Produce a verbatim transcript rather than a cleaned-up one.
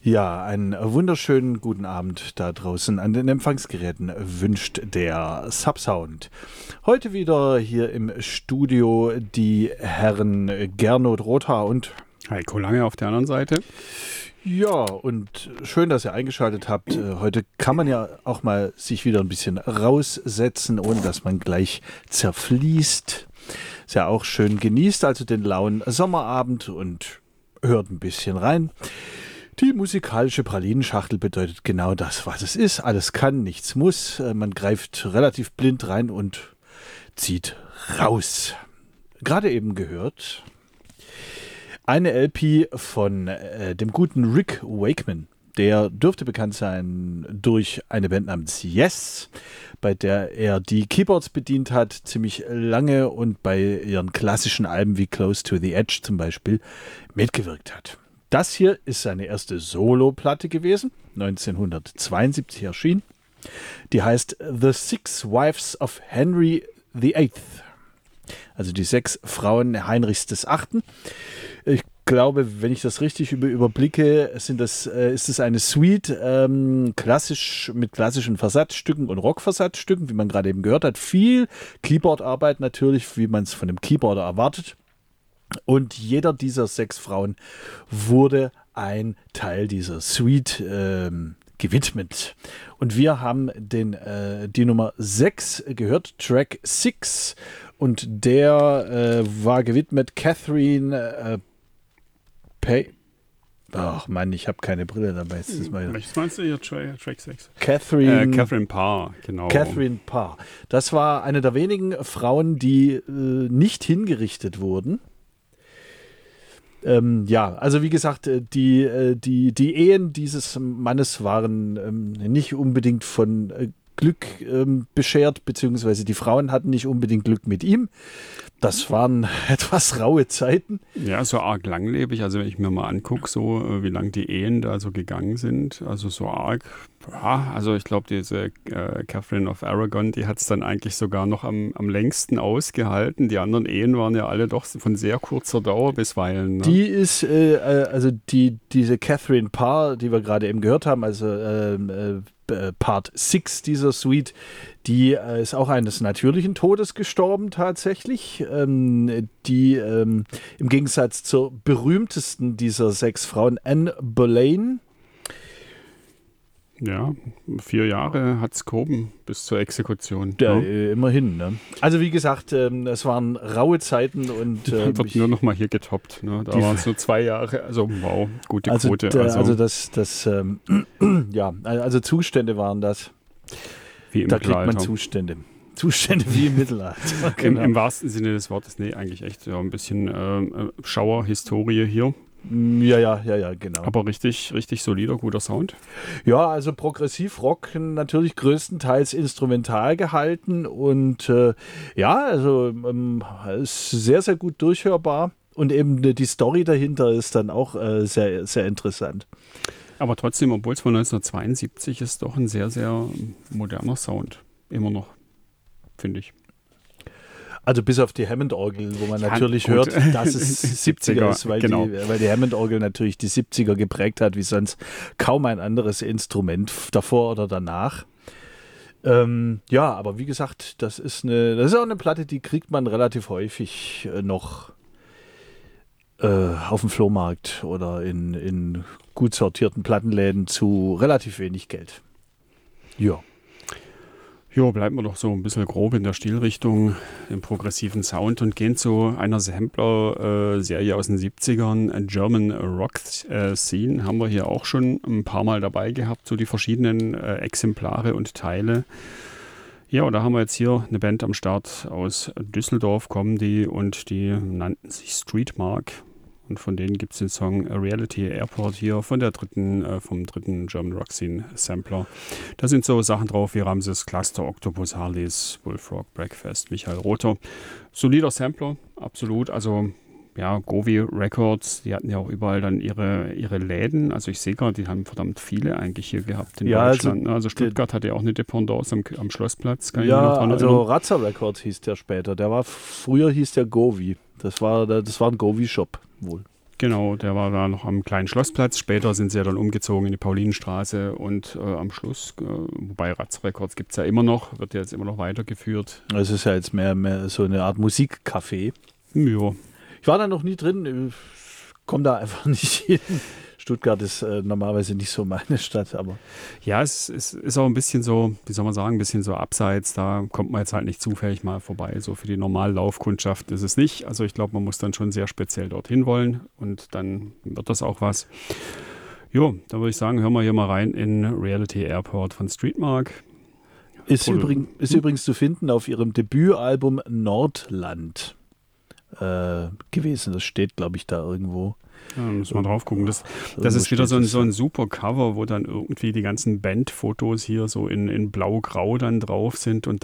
Ja, einen wunderschönen guten Abend da draußen an den Empfangsgeräten wünscht der Subsound. Heute wieder hier im Studio die Herren Gernot Rothaar und Heiko Lange auf der anderen Seite. Ja, und schön, dass ihr eingeschaltet habt. Heute kann man ja auch mal sich wieder ein bisschen raussetzen, ohne dass man gleich zerfließt. Ist ja auch schön. Genießt also den lauen Sommerabend und hört ein bisschen rein. Die musikalische Pralinenschachtel bedeutet genau das, was es ist. Alles kann, nichts muss. Man greift relativ blind rein und zieht raus. Gerade eben gehört eine L P von äh, dem guten Rick Wakeman. Der dürfte bekannt sein durch eine Band namens Yes, bei der er die Keyboards bedient hat, ziemlich lange und bei ihren klassischen Alben wie Close to the Edge zum Beispiel mitgewirkt hat. Das hier ist seine erste Solo-Platte gewesen, neunzehnhundertzweiundsiebzig erschienen. Die heißt The Six Wives of Henry the Eighth. Also die sechs Frauen Heinrichs des Achten. Ich glaube, wenn ich das richtig über, überblicke, sind das, äh, ist es eine Suite ähm, klassisch mit klassischen Versatzstücken und Rockversatzstücken, wie man gerade eben gehört hat. Viel Keyboardarbeit natürlich, wie man es von einem Keyboarder erwartet. Und jeder dieser sechs Frauen wurde ein Teil dieser Suite ähm, gewidmet. Und wir haben den, äh, die Nummer sechs gehört, Track sechs. Und der äh, war gewidmet Catherine äh, Pay. Ach Mann, ich habe keine Brille dabei. Ist das mal Welches meinst du hier? Tra- Track sechs? Catherine, äh, Catherine Parr, genau. Catherine Parr. Das war eine der wenigen Frauen, die äh, nicht hingerichtet wurden. Ähm, ja, also wie gesagt, die, die, die Ehen dieses Mannes waren ähm, nicht unbedingt von äh, Glück ähm, beschert, beziehungsweise die Frauen hatten nicht unbedingt Glück mit ihm. Das waren etwas raue Zeiten. Ja, so arg langlebig. Also wenn ich mir mal angucke, so wie lang die Ehen da so gegangen sind, also so arg. Ja, also ich glaube, diese äh, Catherine of Aragon, die hat es dann eigentlich sogar noch am, am längsten ausgehalten. Die anderen Ehen waren ja alle doch von sehr kurzer Dauer bisweilen. Ne? Die ist, äh, also die, diese Catherine Parr, die wir gerade eben gehört haben, also äh, äh, Part sechs dieser Suite, die äh, ist auch eines natürlichen Todes gestorben tatsächlich. Ähm, die ähm, im Gegensatz zur berühmtesten dieser sechs Frauen, Anne Boleyn. Ja, vier Jahre hat es gehoben bis zur Exekution. Ja, ne? äh, immerhin. Ne? Also wie gesagt, ähm, es waren raue Zeiten und äh, wird nur noch mal hier getoppt. Ne? Da waren es nur zwei Jahre. Also wow, gute also Quote. D- also, also das, das ähm, ja, also Zustände waren das. wie im Da kriegt man Mittelalter. Zustände. Zustände wie im Mittelalter. Im, Genau. Im wahrsten Sinne des Wortes, nee, eigentlich echt ja, ein bisschen äh, Schauerhistorie hier. Ja, ja, ja, ja, genau. Aber richtig, richtig solider, guter Sound. Ja, also Progressivrock natürlich größtenteils instrumental gehalten und äh, ja, also ähm, ist sehr, sehr gut durchhörbar und eben die Story dahinter ist dann auch äh, sehr, sehr interessant. Aber trotzdem, obwohl es von neunzehnhundertzweiundsiebzig ist, doch ein sehr, sehr moderner Sound. Immer noch, finde ich. Also bis auf die Hammond-Orgel, wo man Ja, natürlich gut. hört, dass es siebziger ist, weil, genau. die, weil die Hammond-Orgel natürlich die siebziger geprägt hat, wie sonst kaum ein anderes Instrument davor oder danach. Ähm, ja, aber wie gesagt, das ist eine, das ist auch eine Platte, die kriegt man relativ häufig äh, noch äh, auf dem Flohmarkt oder in, in gut sortierten Plattenläden zu relativ wenig Geld. Ja. Jo, bleiben wir doch so ein bisschen grob in der Stilrichtung, im progressiven Sound und gehen zu einer Sampler-Serie äh, aus den siebzigern, German Rock äh, Scene, haben wir hier auch schon ein paar Mal dabei gehabt, so die verschiedenen äh, Exemplare und Teile. Ja, und da haben wir jetzt hier eine Band am Start aus Düsseldorf, kommen die und die nannten sich Streetmark. Und von denen gibt es den Song Reality Airport hier von der dritten, äh, vom dritten German Rock Scene Sampler. Da sind so Sachen drauf wie Ramses, Cluster, Octopus, Harleys, Bullfrog, Breakfast, Michael Rother. Solider Sampler, absolut. Also ja, Govi Records, die hatten ja auch überall dann ihre, ihre Läden. Also ich sehe gerade, die haben verdammt viele eigentlich hier gehabt in Ja, Deutschland. also Also Stuttgart hatte ja auch eine Dependance am, am Schlossplatz. Kann ich Ja, mich noch dran also erinnern. Razza Records hieß der später. Der war früher hieß der Govi. Das war, das war ein Govi-Shop wohl. Genau, der war da noch am kleinen Schlossplatz. Später sind sie ja dann umgezogen in die Paulinenstraße und äh, am Schluss, äh, wobei Ratz Records gibt es ja immer noch, wird ja jetzt immer noch weitergeführt. Es ist ja jetzt mehr, mehr so eine Art Musikcafé. Ja. Ich war da noch nie drin, komme da einfach nicht hin. Stuttgart ist äh, normalerweise nicht so meine Stadt, aber. Ja, es, es ist auch ein bisschen so, wie soll man sagen, ein bisschen so abseits. Da kommt man jetzt halt nicht zufällig mal vorbei. So für die normale Laufkundschaft ist es nicht. Also ich glaube, man muss dann schon sehr speziell dorthin wollen und dann wird das auch was. Jo, da würde ich sagen, hören wir hier mal rein in Reality Airport von Streetmark. Ist, Oder, übrigens, ist hm? übrigens zu finden auf ihrem Debütalbum Nordland äh, gewesen. Das steht, glaube ich, da irgendwo. Ja, müssen wir drauf gucken. Das, das ist wieder so ein, so ein super Cover, wo dann irgendwie die ganzen Bandfotos hier so in, in blau-grau dann drauf sind und